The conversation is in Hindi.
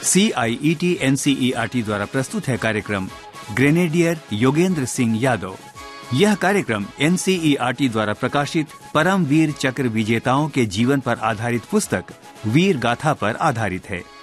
CIET NCERT द्वारा प्रस्तुत है कार्यक्रम ग्रेनेडियर योगेंद्र सिंह यादव। यह कार्यक्रम NCERT द्वारा प्रकाशित परमवीर चक्र विजेताओं के जीवन पर आधारित पुस्तक वीर गाथा पर आधारित है।